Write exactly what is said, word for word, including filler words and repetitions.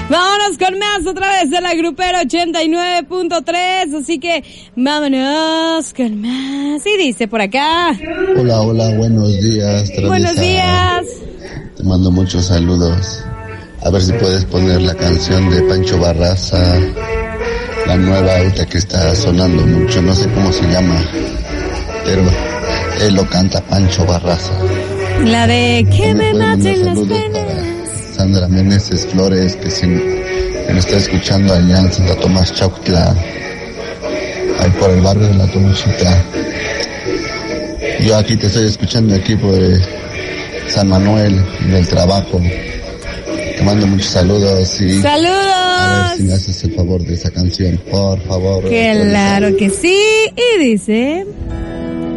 Vámonos con más otra vez de la Grupera ochenta y nueve punto tres, así que vámonos con más. Y dice por acá. Hola, hola, buenos días. Traviesa. Buenos días. Te mando muchos saludos. A ver si puedes poner la canción de Pancho Barraza, la nueva ahorita que está sonando mucho, no sé cómo se llama, pero él lo canta Pancho Barraza. La de que me maten las penas. Para Sandra Meneses Flores, que, se, que me está escuchando allá en Santa Tomás Chauctla, ahí por el barrio de la Tomuchita. Yo aquí te estoy escuchando aquí por eh, San Manuel, en el trabajo. Te mando muchos saludos y... ¡Saludos! A ver si me haces el favor de esa canción, por favor. Claro que sí, y dice...